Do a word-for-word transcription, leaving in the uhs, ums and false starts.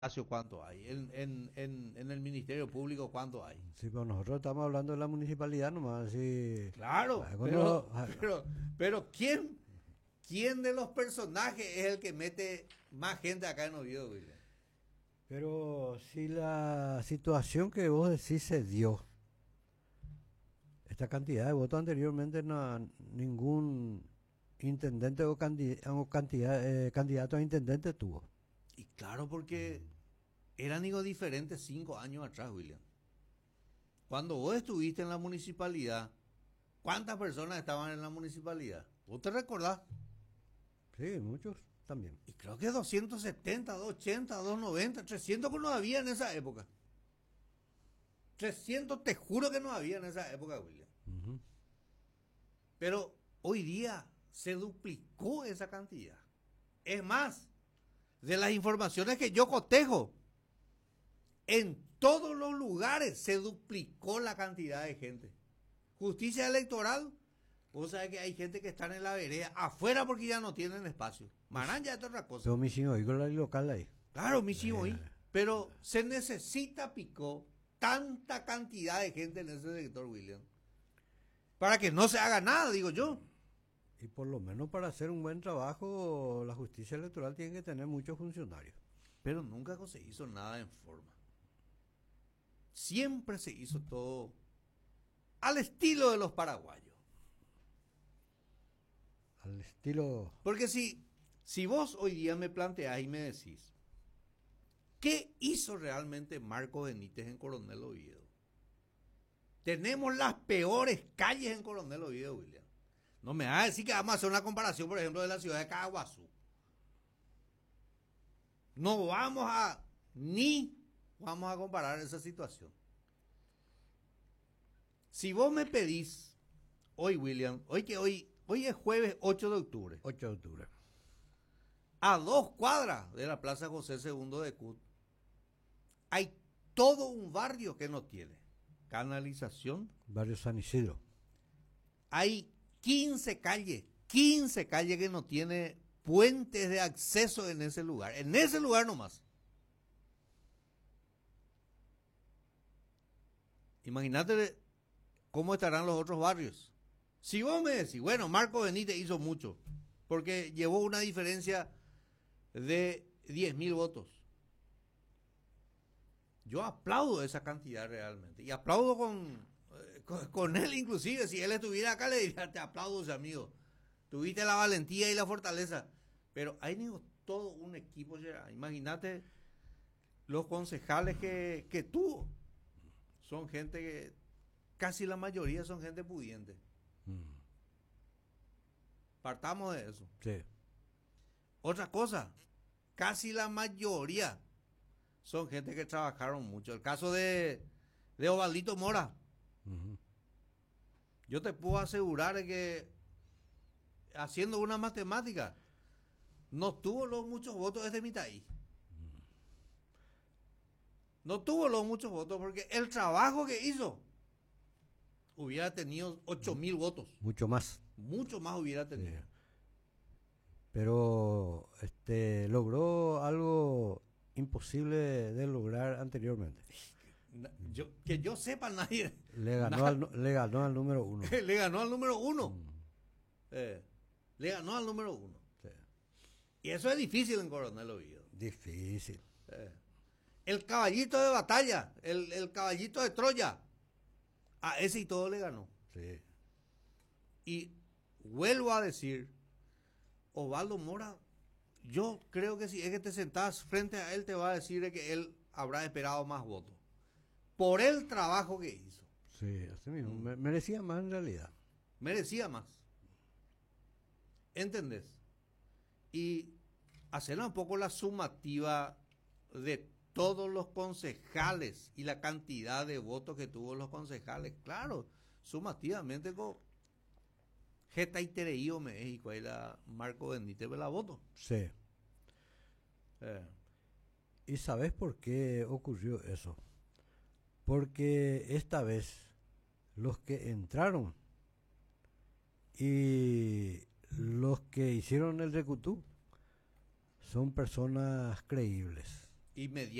espacio cuánto hay, en, en, en, en el Ministerio Público cuánto hay. Sí, pero nosotros estamos hablando de la municipalidad nomás, así. Claro, Ah, pero, cuando- ah, pero, pero ¿quién, quién de los personajes es el que mete más gente acá en Oviedo, William? pero si la situación que vos decís se dio, esta cantidad de votos anteriormente no, ningún intendente o, candi- o cantidad, eh, candidato a intendente tuvo. Y claro, porque eran algo diferentes cinco años atrás, William. Cuando vos estuviste en la municipalidad, ¿cuántas personas estaban en la municipalidad? ¿Vos te recordás? Sí, muchos también. Y creo que doscientos setenta, doscientos ochenta, doscientos noventa, trescientos que no había en esa época. trescientos te juro que no había en esa época, William. Ujú. Pero hoy día se duplicó esa cantidad. Es más, de las informaciones que yo cotejo, en todos los lugares se duplicó la cantidad de gente. Justicia electoral, vos sabés que hay gente que está en la vereda afuera porque ya no tienen espacio. Marán ya es otra cosa. Yo me sigo ahí con la local ahí. Claro, mi chivo ahí. Pero se necesita, Pico, tanta cantidad de gente en ese sector, William, para que no se haga nada, digo yo. Y por lo menos para hacer un buen trabajo, la justicia electoral tiene que tener muchos funcionarios. Pero nunca se hizo nada en forma. Siempre se hizo todo al estilo de los paraguayos. Al estilo. Porque si, si vos hoy día me planteás y me decís, ¿qué hizo realmente Marco Benítez en Coronel Oviedo? Tenemos las peores calles en Coronel Oviedo, William. No me vas a decir que vamos a hacer una comparación, por ejemplo, de la ciudad de Caguazú. No vamos a, ni vamos a comparar esa situación. Si vos me pedís, hoy, William, hoy que hoy, hoy es jueves ocho de octubre, ocho de octubre. a dos cuadras de la Plaza José segundo de Cut, hay todo un barrio que no tiene canalización. Barrio San Isidro. Hay quince calles, quince calles que no tiene puentes de acceso en ese lugar, en ese lugar nomás. Imagínate cómo estarán los otros barrios. Si vos me decís, bueno, Marco Benítez hizo mucho, porque llevó una diferencia de diez mil votos. Yo aplaudo esa cantidad realmente. Y aplaudo con, eh, con, con él inclusive. Si él estuviera acá le diría, te aplaudo, amigo. Tuviste la valentía y la fortaleza. Pero hay digo, todo un equipo. Imagínate los concejales que, que tuvo. Son gente que, casi la mayoría son gente pudiente. Mm. Partamos de eso. Sí. Otra cosa, casi la mayoría son gente que trabajaron mucho. El caso de, de Ovaldito Mora. Ujú. Yo te puedo asegurar que haciendo una matemática, no tuvo los muchos votos desde Mitaí. No tuvo los muchos votos porque el trabajo que hizo hubiera tenido ocho mil votos. Mucho más. Mucho más hubiera tenido. Sí. Pero este logró algo imposible de lograr anteriormente. Na- Yo, que yo sepa, nadie Le ganó, na- al, nu- le ganó al número uno. le ganó al número uno. Mm. Eh, le ganó al número uno. Sí. Y eso es difícil en Coronel Oviedo. Difícil. Eh, el caballito de batalla, el, el caballito de Troya, a ese y todo le ganó. Sí. Y vuelvo a decir, Osvaldo Mora, yo creo que si es que te sentás frente a él, te va a decir que él habrá esperado más votos. Por el trabajo que hizo. Sí, así mismo. Me- merecía más en realidad. Merecía más. ¿Entendés? Y hacer un poco la sumativa de todos los concejales y la cantidad de votos que tuvo los concejales. Claro, sumativamente con Geta y Tereío México, ahí la Marco Benítez la voto. Sí. Eh, ¿Y sabes por qué ocurrió eso? Porque esta vez los que entraron y los que hicieron el recutú son personas creíbles. inmediatamente